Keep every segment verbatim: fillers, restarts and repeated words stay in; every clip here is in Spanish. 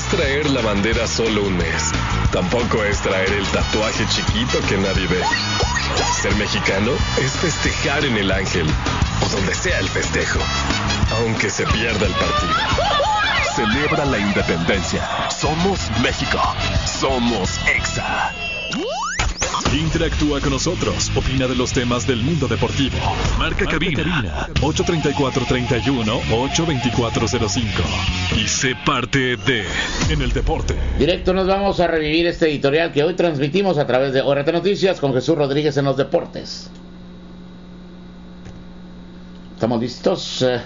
traer la bandera solo un mes. Tampoco es traer el tatuaje chiquito que nadie ve. Ser mexicano es festejar en el Ángel, o donde sea el festejo, aunque se pierda el partido. Celebra la independencia. Somos México. Somos Exa. Interactúa con nosotros. Opina de los temas del mundo deportivo. Marca, Marca cabina, cabina ocho treinta y cuatro, treinta y uno, ocho veinticuatro cero cinco. Y sé parte de En el Deporte. Directo nos vamos a revivir este editorial que hoy transmitimos a través de O R T Noticias con Jesús Rodríguez en los deportes. ¿Estamos listos? Uh,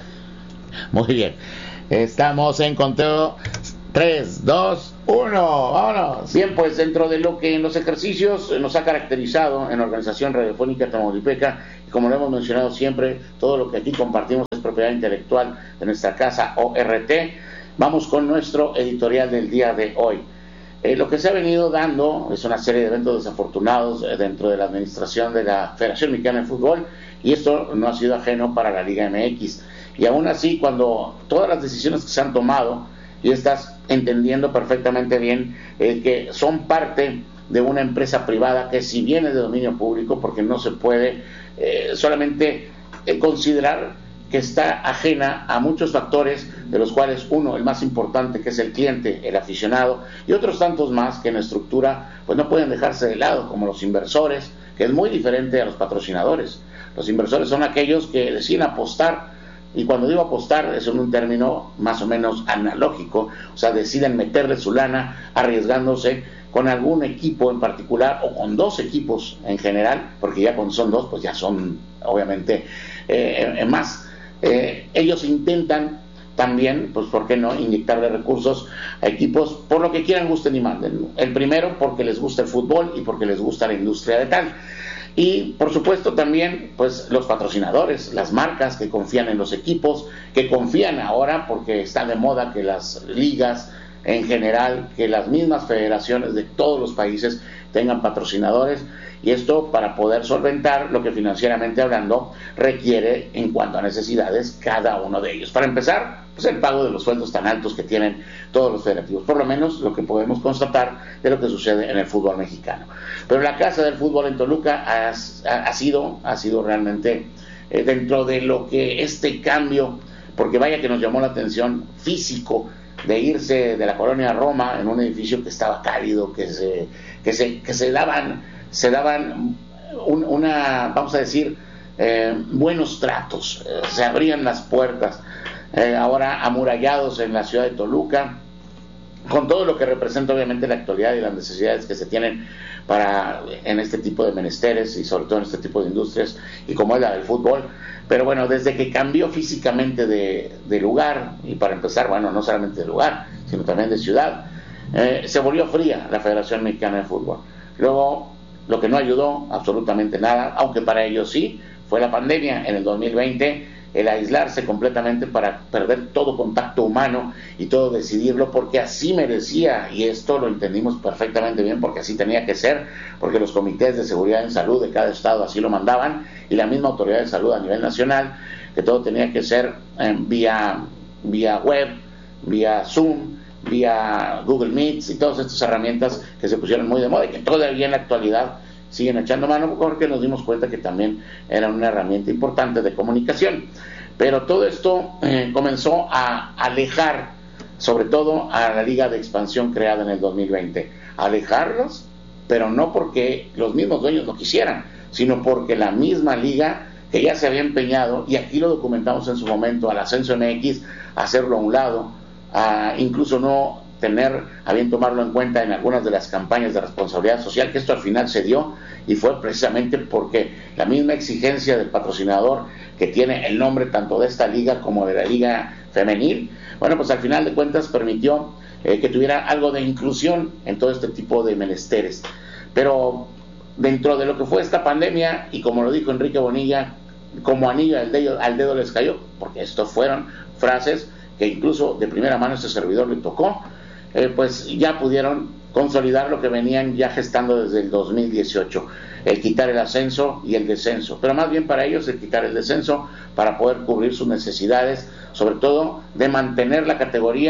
muy bien. Estamos en conteo. tres, dos, uno, vámonos. Bien, pues dentro de lo que en los ejercicios nos ha caracterizado en la Organización Radiofónica Tamaulipeca, y como lo hemos mencionado siempre, todo lo que aquí compartimos es propiedad intelectual de nuestra casa O R T. Vamos con nuestro editorial del día de hoy. Eh, lo que se ha venido dando es una serie de eventos desafortunados eh, dentro de la administración de la Federación Mexicana de Fútbol, y esto no ha sido ajeno para la Liga M X. Y aún así, cuando todas las decisiones que se han tomado, y estás entendiendo perfectamente bien eh, que son parte de una empresa privada que si bien es de dominio público, porque no se puede eh, solamente eh, considerar que está ajena a muchos factores, de los cuales uno, el más importante, que es el cliente, el aficionado, y otros tantos más que en la estructura pues no pueden dejarse de lado, como los inversores, que es muy diferente a los patrocinadores. Los inversores son aquellos que deciden apostar. Y cuando digo apostar es en un término más o menos analógico, o sea, deciden meterle su lana arriesgándose con algún equipo en particular o con dos equipos en general, porque ya cuando son dos, pues ya son obviamente eh, más. Eh, ellos intentan también, pues por qué no, inyectarle recursos a equipos por lo que quieran, gusten y manden. El primero porque les gusta el fútbol y porque les gusta la industria de tal. Y por supuesto también pues los patrocinadores, las marcas que confían en los equipos, que confían ahora porque está de moda que las ligas en general, que las mismas federaciones de todos los países tengan patrocinadores, y esto para poder solventar lo que financieramente hablando requiere en cuanto a necesidades cada uno de ellos. Para empezar, pues el pago de los sueldos tan altos que tienen todos los federativos, por lo menos lo que podemos constatar de lo que sucede en el fútbol mexicano. Pero la casa del fútbol en Toluca ha, ha, ha sido ha sido realmente eh, dentro de lo que este cambio, porque vaya que nos llamó la atención físico de irse de la colonia Roma en un edificio que estaba cálido, que se que se que se daban se daban un, una vamos a decir eh, buenos tratos, eh, se abrían las puertas, eh, ahora amurallados en la ciudad de Toluca, con todo lo que representa obviamente la actualidad y las necesidades que se tienen para en este tipo de menesteres y sobre todo en este tipo de industrias y como es la del fútbol. Pero bueno, desde que cambió físicamente de, de lugar, y para empezar, bueno, no solamente de lugar, sino también de ciudad, eh, se volvió fría la Federación Mexicana de Fútbol. Luego, lo que no ayudó absolutamente nada, aunque para ellos sí, fue la pandemia en el dos mil veinte, el aislarse completamente para perder todo contacto humano y todo decidirlo, porque así merecía, y esto lo entendimos perfectamente bien, porque así tenía que ser, porque los comités de seguridad en salud de cada estado así lo mandaban, y la misma autoridad de salud a nivel nacional, que todo tenía que ser eh, vía, vía web, vía Zoom, vía Google Meets y todas estas herramientas que se pusieron muy de moda y que todavía en la actualidad siguen echando mano, porque nos dimos cuenta que también era una herramienta importante de comunicación. Pero todo esto eh, comenzó a alejar, sobre todo a la Liga de Expansión creada en el dos mil veinte, alejarlos, pero no porque los mismos dueños lo quisieran, sino porque la misma liga, que ya se había empeñado, y aquí lo documentamos en su momento, al Ascenso M X, a hacerlo a un lado, a incluso no tener a bien tomarlo en cuenta en algunas de las campañas de responsabilidad social, que esto al final se dio, y fue precisamente porque la misma exigencia del patrocinador, que tiene el nombre tanto de esta liga como de la liga femenil, bueno, pues al final de cuentas permitió eh, que tuviera algo de inclusión en todo este tipo de menesteres. Pero dentro de lo que fue esta pandemia, y como lo dijo Enrique Bonilla, como anillo al dedo, al dedo les cayó, porque estos fueron frases que incluso de primera mano este servidor le tocó, eh, pues ya pudieron consolidar lo que venían ya gestando desde el dos mil dieciocho, el quitar el ascenso y el descenso, pero más bien para ellos el quitar el descenso para poder cubrir sus necesidades, sobre todo de mantener la categoría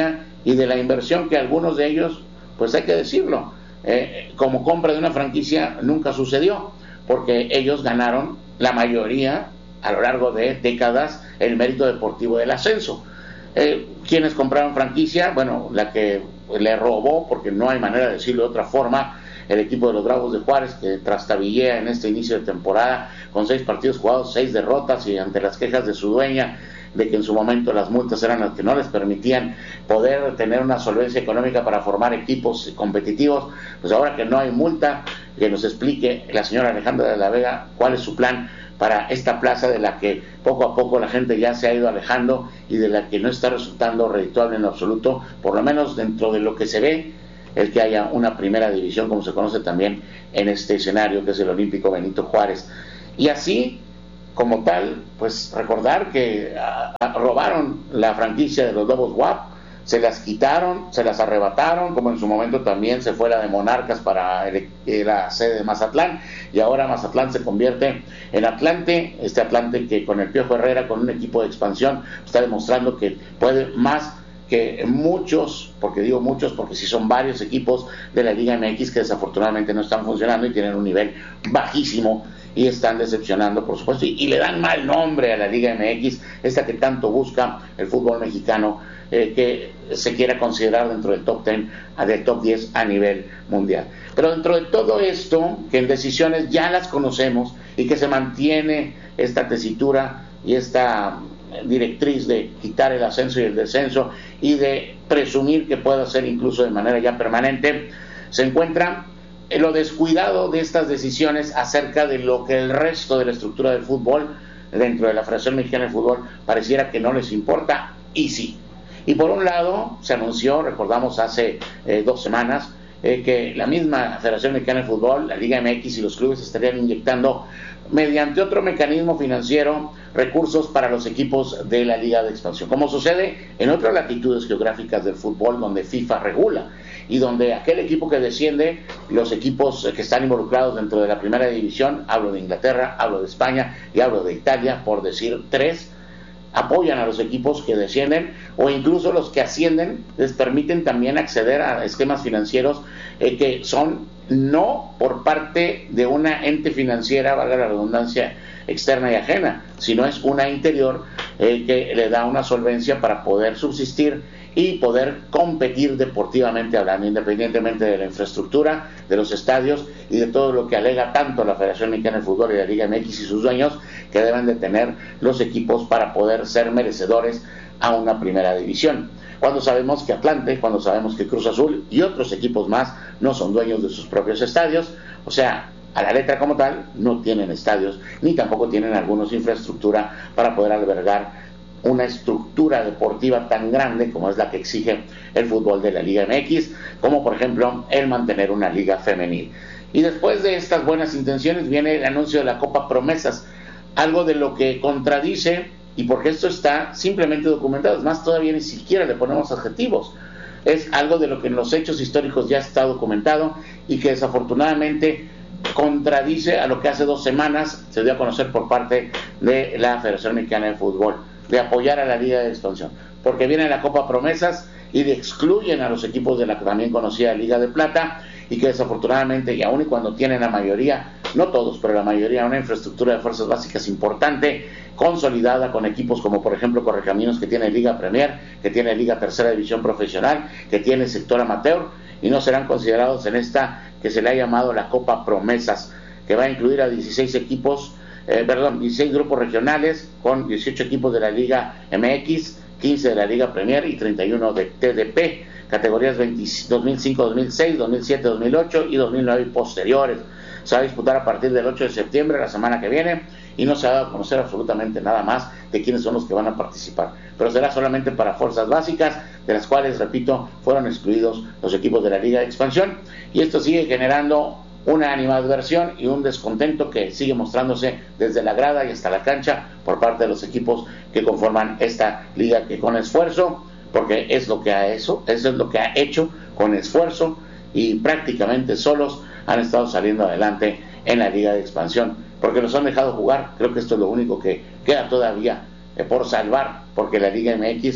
y de la inversión que algunos de ellos, pues hay que decirlo, eh, como compra de una franquicia nunca sucedió, porque ellos ganaron la mayoría a lo largo de décadas el mérito deportivo del ascenso. Eh, ¿Quiénes compraron franquicia? Bueno, la que le robó, porque no hay manera de decirlo de otra forma, el equipo de los Bravos de Juárez, que trastabillea en este inicio de temporada con seis partidos jugados, seis derrotas, y ante las quejas de su dueña de que en su momento las multas eran las que no les permitían poder tener una solvencia económica para formar equipos competitivos, pues ahora que no hay multa, que nos explique la señora Alejandra de la Vega cuál es su plan para esta plaza de la que poco a poco la gente ya se ha ido alejando y de la que no está resultando redituable en lo absoluto, por lo menos dentro de lo que se ve, el que haya una primera división, como se conoce también en este escenario, que es el Olímpico Benito Juárez. Y así, como tal, pues recordar que a, a, robaron la franquicia de los Lobos W A P, se las quitaron, se las arrebataron, como en su momento también se fue la de Monarcas para el, la sede de Mazatlán, y ahora Mazatlán se convierte en Atlante, este Atlante que con el Piojo Herrera, con un equipo de expansión, está demostrando que puede más que muchos, porque digo muchos porque sí son varios equipos de la Liga M X que desafortunadamente no están funcionando y tienen un nivel bajísimo y están decepcionando, por supuesto, y, y le dan mal nombre a la Liga M X, esta que tanto busca el fútbol mexicano, eh, que se quiera considerar dentro del top diez, del top diez a nivel mundial. Pero dentro de todo esto, que en decisiones ya las conocemos y que se mantiene esta tesitura y esta directriz de quitar el ascenso y el descenso y de presumir que pueda ser incluso de manera ya permanente, se encuentra en lo descuidado de estas decisiones acerca de lo que el resto de la estructura del fútbol, dentro de la Federación Mexicana de Fútbol, pareciera que no les importa, y sí. Y por un lado, se anunció, recordamos hace eh, dos semanas, eh, que la misma Federación Mexicana de Fútbol, la Liga M X y los clubes estarían inyectando, mediante otro mecanismo financiero, recursos para los equipos de la Liga de Expansión, como sucede en otras latitudes geográficas del fútbol donde FIFA regula, y donde aquel equipo que desciende, los equipos que están involucrados dentro de la primera división, hablo de Inglaterra, hablo de España y hablo de Italia, por decir tres, apoyan a los equipos que descienden, o incluso los que ascienden les permiten también acceder a esquemas financieros eh, que son no por parte de una ente financiera, valga la redundancia, externa y ajena, sino es una interior eh, que le da una solvencia para poder subsistir y poder competir deportivamente hablando, independientemente de la infraestructura, de los estadios y de todo lo que alega tanto la Federación Mexicana de Fútbol y la Liga M X y sus dueños, que deben de tener los equipos para poder ser merecedores a una primera división. Cuando sabemos que Atlante, cuando sabemos que Cruz Azul y otros equipos más no son dueños de sus propios estadios, o sea, a la letra como tal, no tienen estadios, ni tampoco tienen algunos infraestructura para poder albergar una estructura deportiva tan grande como es la que exige el fútbol de la Liga M X, como por ejemplo el mantener una liga femenil. Y después de estas buenas intenciones viene el anuncio de la Copa Promesas, algo de lo que contradice, y porque esto está simplemente documentado, es más, todavía ni siquiera le ponemos adjetivos, es algo de lo que en los hechos históricos ya está documentado y que desafortunadamente contradice a lo que hace dos semanas se dio a conocer por parte de la Federación Mexicana de Fútbol, de apoyar a la Liga de Expansión, porque viene la Copa Promesas y de excluyen a los equipos de la también conocida Liga de Plata, y que desafortunadamente, y aun y cuando tienen la mayoría, no todos, pero la mayoría, una infraestructura de fuerzas básicas importante, consolidada con equipos como por ejemplo Correcaminos, que tiene Liga Premier, que tiene Liga Tercera División Profesional, que tiene sector amateur, y no serán considerados en esta que se le ha llamado la Copa Promesas, que va a incluir a dieciséis equipos, eh, perdón, dieciséis grupos regionales con dieciocho equipos de la Liga M X, quince de la Liga Premier y treinta y uno de T D P, categorías dos mil cinco, dos mil seis, dos mil siete, dos mil ocho y dos mil nueve y posteriores. Se va a disputar a partir del ocho de septiembre, la semana que viene, y no se ha dado a conocer absolutamente nada más de quiénes son los que van a participar, pero será solamente para fuerzas básicas, de las cuales, repito, fueron excluidos los equipos de la Liga de Expansión, y esto sigue generando una animadversión y un descontento que sigue mostrándose desde la grada y hasta la cancha por parte de los equipos que conforman esta liga, que con esfuerzo, porque es lo que ha hecho, eso es lo que ha hecho con esfuerzo y prácticamente solos han estado saliendo adelante en la Liga de Expansión, porque los han dejado jugar. Creo que esto es lo único que queda todavía eh, por salvar, porque la Liga M X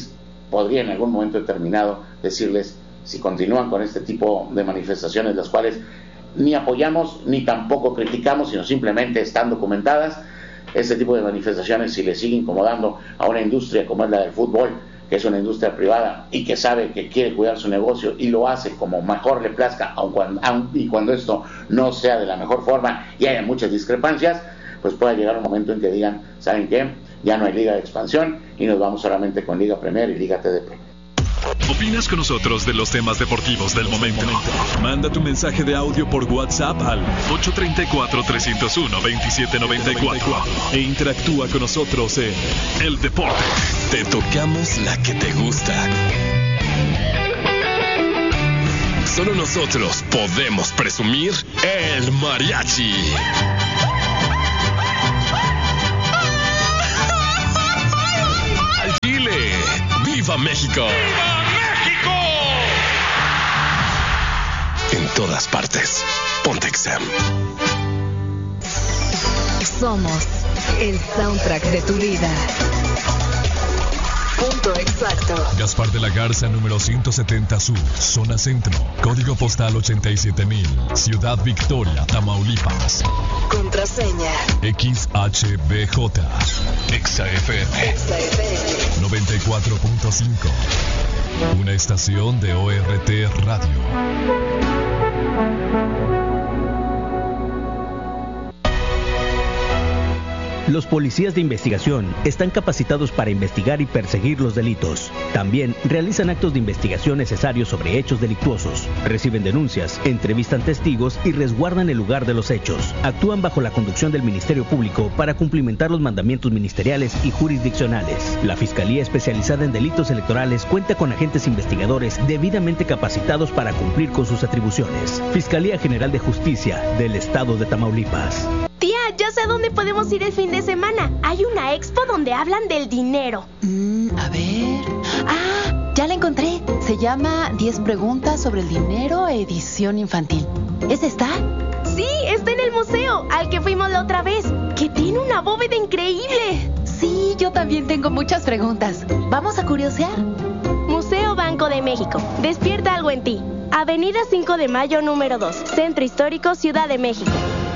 podría en algún momento determinado decirles si continúan con este tipo de manifestaciones, las cuales ni apoyamos ni tampoco criticamos, sino simplemente están documentadas. Este tipo de manifestaciones, si le sigue incomodando a una industria como es la del fútbol, que es una industria privada y que sabe que quiere cuidar su negocio y lo hace como mejor le plazca, aun cuando, aun, y cuando esto no sea de la mejor forma y haya muchas discrepancias, pues pueda llegar un momento en que digan, ¿saben qué? Ya no hay Liga de Expansión y nos vamos solamente con Liga Premier y Liga T D P. ¿Opinas con nosotros de los temas deportivos del momento? Manda tu mensaje de audio por WhatsApp al ocho tres cuatro, tres cero uno, dos siete nueve cuatro e interactúa con nosotros en El Deporte. Te tocamos la que te gusta. Solo nosotros podemos presumir el mariachi. Al Chile. ¡Viva México! ¡Viva México! En todas partes. Ponte Exam. Somos el soundtrack de tu vida. Punto exacto. Gaspar de la Garza, número ciento setenta Sur, zona centro, código postal ochenta y siete mil, Ciudad Victoria, Tamaulipas. Contraseña X H B J, Exa F M, Exa F M noventa y cuatro punto cinco, una estación de O R T Radio. Los policías de investigación están capacitados para investigar y perseguir los delitos. También realizan actos de investigación necesarios sobre hechos delictuosos. Reciben denuncias, entrevistan testigos y resguardan el lugar de los hechos. Actúan bajo la conducción del Ministerio Público para cumplimentar los mandamientos ministeriales y jurisdiccionales. La Fiscalía Especializada en Delitos Electorales cuenta con agentes investigadores debidamente capacitados para cumplir con sus atribuciones. Fiscalía General de Justicia del Estado de Tamaulipas. Tía, ya sé a dónde podemos ir el fin de semana. Hay una expo donde hablan del dinero. Mm, a ver... Ah, ya la encontré. Se llama diez preguntas sobre el dinero, edición infantil. ¿Es esta? Sí, está en el museo, al que fuimos la otra vez, que tiene una bóveda increíble. Sí, yo también tengo muchas preguntas. ¿Vamos a curiosear? Museo Banco de México. Despierta algo en ti. Avenida cinco de mayo, número dos. Centro Histórico, Ciudad de México.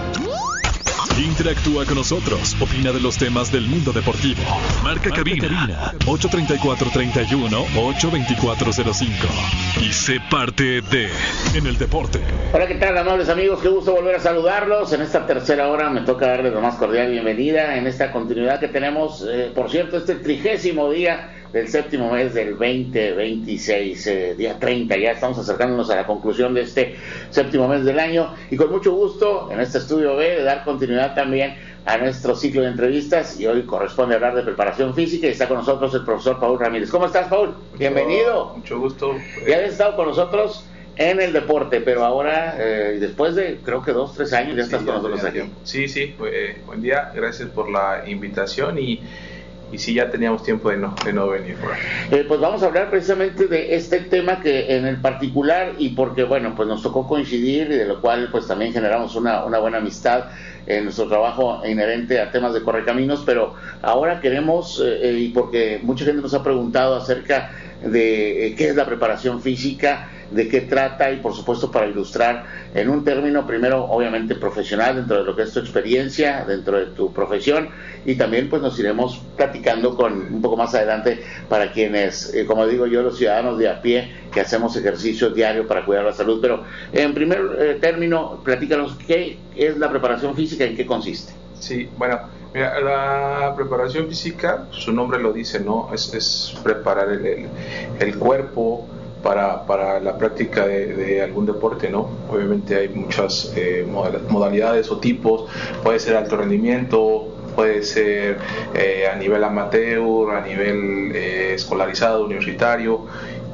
Interactúa con nosotros. Opina de los temas del mundo deportivo. Marca, Marca cabina, cabina ocho tres cuatro, tres uno, ocho dos cuatro cero cinco y sé parte de En el Deporte. Hola, ¿qué tal, amables amigos? Qué gusto volver a saludarlos. En esta tercera hora me toca darles la más cordial bienvenida en esta continuidad que tenemos, eh, por cierto, este trigésimo día del séptimo mes del veinte veintiséis, eh, día treinta, ya estamos acercándonos a la conclusión de este séptimo mes del año, y con mucho gusto en este estudio B de dar continuidad también a nuestro ciclo de entrevistas, y hoy corresponde hablar de preparación física y está con nosotros el profesor Paul Ramírez. ¿Cómo estás, Paul? Mucho, Bienvenido. Mucho gusto. Ya has estado con nosotros en el deporte, pero ahora, eh, después de creo que dos, tres años, ya estás sí, con nosotros aquí. Sí, sí, eh, buen día, gracias por la invitación y Y sí, ya teníamos tiempo de no, de no venir por aquí. Eh, pues vamos a hablar precisamente de este tema que en el particular, y porque bueno, pues nos tocó coincidir, y de lo cual pues también generamos una, una buena amistad en nuestro trabajo inherente a temas de correcaminos, pero ahora queremos, eh, y porque mucha gente nos ha preguntado acerca de eh, qué es la preparación física, de qué trata, y por supuesto para ilustrar en un término primero obviamente profesional dentro de lo que es tu experiencia, dentro de tu profesión, y también pues nos iremos platicando con un poco más adelante para quienes, eh, como digo yo, los ciudadanos de a pie que hacemos ejercicio diario para cuidar la salud. Pero en primer eh, término, platícanos qué es la preparación física y en qué consiste. Sí, bueno, mira, la preparación física, su nombre lo dice, ¿no? Es, es preparar el, el, el cuerpo para, para la práctica de, de algún deporte, ¿no? Obviamente hay muchas eh, modalidades o tipos, puede ser alto rendimiento, puede ser eh, a nivel amateur, a nivel eh, escolarizado, universitario,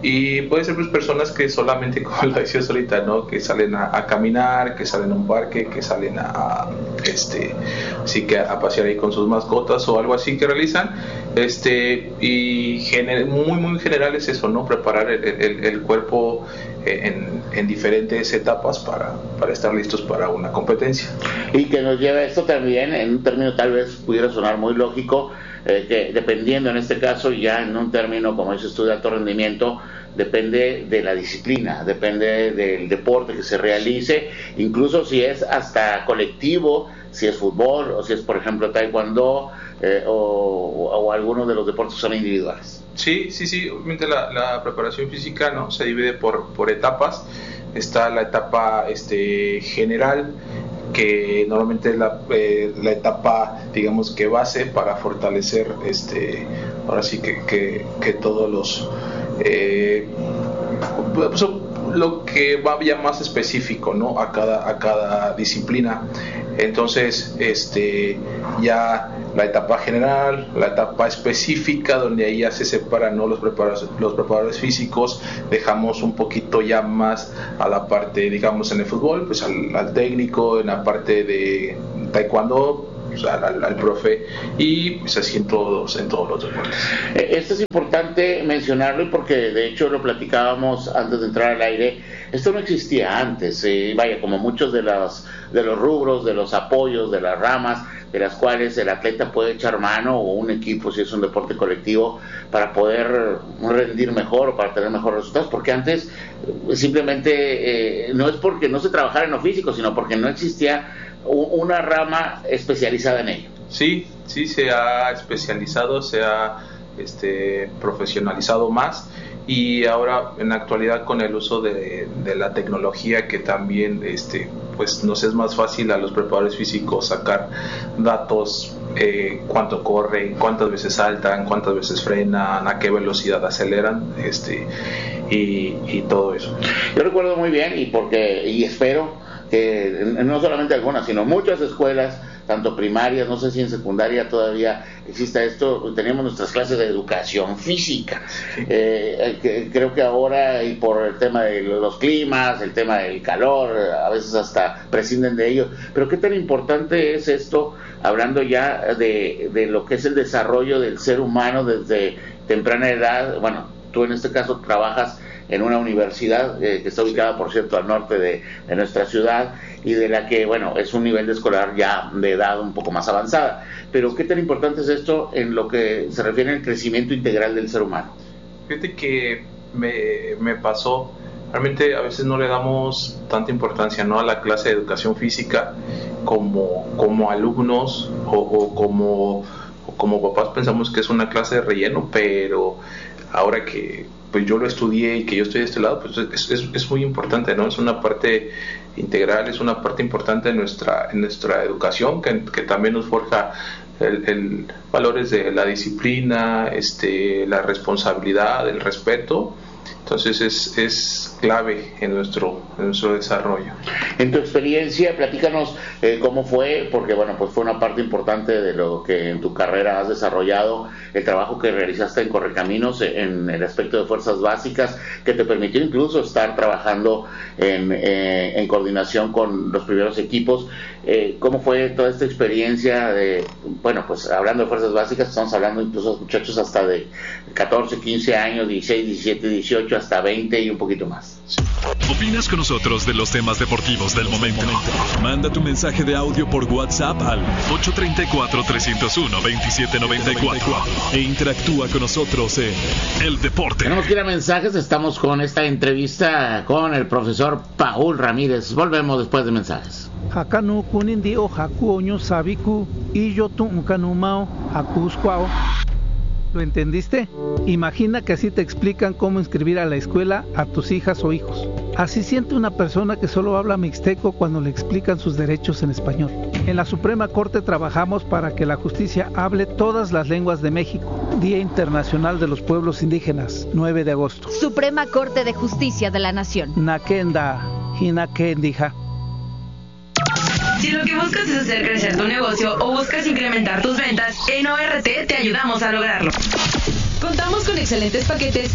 y puede ser pues personas que solamente, como lo decía ahorita, ¿no? Que salen a, a caminar, que salen a un parque, que salen a, a este, así que a pasear ahí con sus mascotas o algo así que realizan, este, y gener, muy muy general es eso, ¿no? Preparar el, el, el cuerpo en, en diferentes etapas para, para estar listos para una competencia. Y que nos lleva esto también, en un término tal vez pudiera sonar muy lógico, eh, que dependiendo en este caso ya en un término, como dices tú, de alto rendimiento, depende de la disciplina, depende del deporte que se realice, incluso si es hasta colectivo, si es fútbol o si es, por ejemplo, taekwondo eh, o, o algunos de los deportes que son individuales. Sí, sí, sí, obviamente la, la preparación física, ¿no?, se divide por, por etapas. Está la etapa este, general, que normalmente es la, eh, la etapa, digamos, que base para fortalecer, este, ahora sí que, que, que todos los... Eh, pues, lo que va ya más específico, ¿no?, a cada a cada disciplina. Entonces, este ya la etapa general, la etapa específica, donde ahí ya se separan, ¿no?, los preparadores, los preparadores físicos, dejamos un poquito ya más a la parte, digamos, en el fútbol, pues al, al técnico, en la parte de taekwondo, pues al, al, al profe, y pues así en todos, en todos los deportes. Esto es importante mencionarlo porque de hecho lo platicábamos antes de entrar al aire. Esto no existía antes, eh, vaya, como muchos de los, de los rubros, de los apoyos, de las ramas de las cuales el atleta puede echar mano, o un equipo si es un deporte colectivo, para poder rendir mejor o para tener mejores resultados, porque antes simplemente eh, no es porque no se trabajara en lo físico, sino porque no existía una rama especializada en ello. Sí, sí, se ha especializado, se ha este, profesionalizado más, y ahora en la actualidad con el uso de, de la tecnología, que también este, pues nos es más fácil a los preparadores físicos sacar datos, eh, cuánto corren, cuántas veces saltan, cuántas veces frenan, a qué velocidad aceleran, este, y, y todo eso. Yo recuerdo muy bien, y porque y espero que no solamente algunas, sino muchas escuelas, tanto primarias, no sé si en secundaria todavía exista esto, teníamos nuestras clases de educación física. Eh, que, creo que ahora, y por el tema de los climas, el tema del calor, a veces hasta prescinden de ello. Pero qué tan importante es esto, hablando ya de, de lo que es el desarrollo del ser humano desde temprana edad. Bueno, tú en este caso trabajas en una universidad eh, que está ubicada, por cierto, al norte de, de nuestra ciudad, y de la que, bueno, es un nivel de escolar ya de edad un poco más avanzada. Pero ¿qué tan importante es esto en lo que se refiere al crecimiento integral del ser humano? Fíjate que me, me pasó, realmente a veces no le damos tanta importancia, ¿no?, a la clase de educación física como, como alumnos o, o como, o como papás pensamos que es una clase de relleno, pero ahora que pues yo lo estudié y que yo estoy de este lado, pues es, es, es muy importante, ¿no? Es una parte integral, es una parte importante de nuestra, en nuestra educación, que, que también nos forja el, el valores de la disciplina, este, la responsabilidad, el respeto. Entonces es, es clave en nuestro, en nuestro desarrollo. En tu experiencia, platícanos eh, cómo fue, porque bueno, pues fue una parte importante de lo que en tu carrera has desarrollado, el trabajo que realizaste en Correcaminos en el aspecto de fuerzas básicas, que te permitió incluso estar trabajando en, eh, en coordinación con los primeros equipos. Eh, ¿Cómo fue toda esta experiencia de, bueno, pues hablando de fuerzas básicas, estamos hablando incluso de muchachos hasta de catorce, quince años, dieciséis, diecisiete, dieciocho, hasta veinte y un poquito más? ¿Opinas con nosotros de los temas deportivos del momento? Manda tu mensaje de audio por WhatsApp al ocho tres cuatro, tres cero uno, dos siete nueve cuatro e interactúa con nosotros en El Deporte. Tenemos que ir a mensajes, estamos con esta entrevista con el profesor Paul Ramírez. Volvemos después de mensajes. Hakanu kunindio haku oño sabiku y yo tum kanumao hakusquao. ¿Lo entendiste? Imagina que así te explican cómo inscribir a la escuela a tus hijas o hijos. Así siente una persona que solo habla mixteco cuando le explican sus derechos en español. En la Suprema Corte trabajamos para que la justicia hable todas las lenguas de México. Día Internacional de los Pueblos Indígenas, nueve de agosto. Suprema Corte de Justicia de la Nación. Nakenda, hinakendija. Si lo que buscas es hacer crecer tu negocio o buscas incrementar tus ventas, en O R T te ayudamos a lograrlo. Contamos con excelentes paquetes